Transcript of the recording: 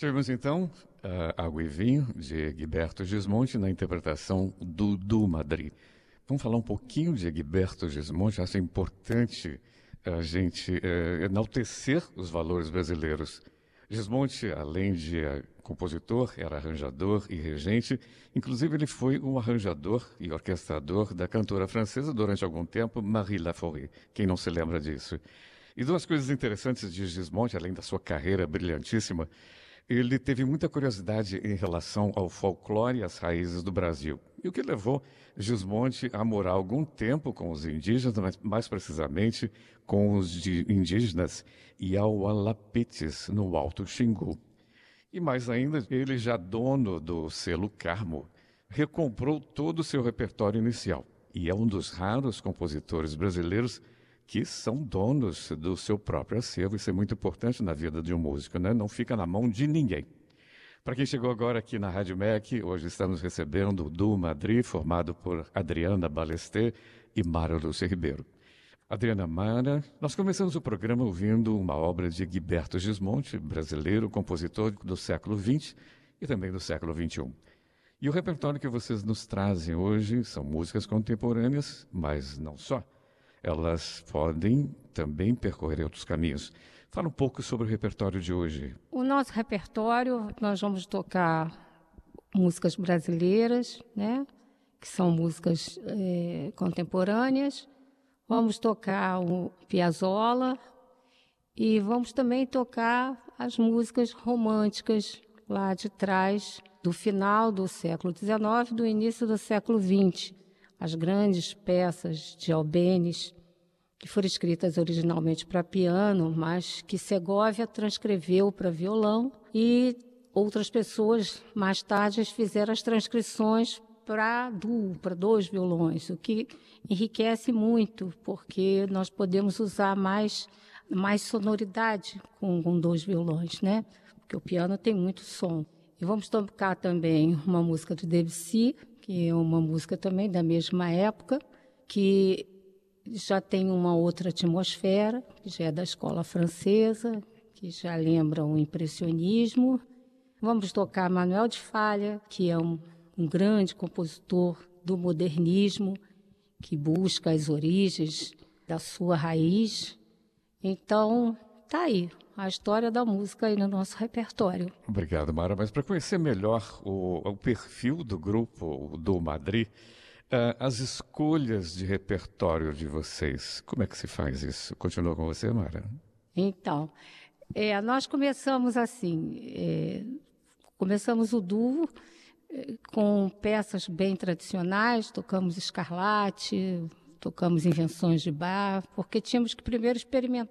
Tivemos então Água e Vinho, de Gilberto Gismonti, na interpretação do Du Madri. Vamos falar um pouquinho de Gilberto Gismonti. Acho importante a gente enaltecer os valores brasileiros. Gismonti, além de compositor, era arranjador e regente. Inclusive, ele foi um arranjador e orquestrador da cantora francesa durante algum tempo, Marie Laforêt. Quem não se lembra disso? E duas coisas interessantes de Gismonti, além da sua carreira brilhantíssima, ele teve muita curiosidade em relação ao folclore e às raízes do Brasil. E o que levou Gismonti a morar algum tempo com os indígenas, mas mais precisamente com os indígenas Iaualapetes, no Alto Xingu. E mais ainda, ele já dono do selo Carmo, recomprou todo o seu repertório inicial. E é um dos raros compositores brasileiros que são donos do seu próprio acervo. Isso é muito importante na vida de um músico, né? Não fica na mão de ninguém. Para quem chegou agora aqui na Rádio MEC, hoje estamos recebendo o Du Madri, formado por Adriana Ballester e Mara Lúcia Ribeiro. Adriana, Mara, nós começamos o programa ouvindo uma obra de Gilberto Gismonti, brasileiro, compositor do século XX e também do século XXI. E o repertório que vocês nos trazem hoje são músicas contemporâneas, mas não só. Elas podem também percorrer outros caminhos. Fala um pouco sobre o repertório de hoje. O nosso repertório, nós vamos tocar músicas brasileiras, né? Que são músicas contemporâneas. Vamos tocar o Piazzolla e vamos também tocar as músicas românticas lá de trás, do final do século XIX, do início do século XX. As grandes peças de Albéniz, que foram escritas originalmente para piano, mas que Segovia transcreveu para violão, e outras pessoas mais tarde fizeram as transcrições para duo, para dois violões, o que enriquece muito, porque nós podemos usar mais sonoridade com dois violões, né? Porque o piano tem muito som. E vamos tocar também uma música de Debussy, que é uma música também da mesma época, que já tem uma outra atmosfera, que já é da escola francesa, que já lembra o impressionismo. Vamos tocar Manuel de Falla, que é um grande compositor do modernismo, que busca as origens da sua raiz. Então, tá aí a história da música aí no nosso repertório. Obrigado, Mara. Mas para conhecer melhor o perfil do grupo do Madri, as escolhas de repertório de vocês, como é que se faz isso? Continua com você, Mara? Então, nós começamos assim, começamos o duo com peças bem tradicionais, tocamos Scarlatti, tocamos Invenções de Bach, porque tínhamos que primeiro experimentar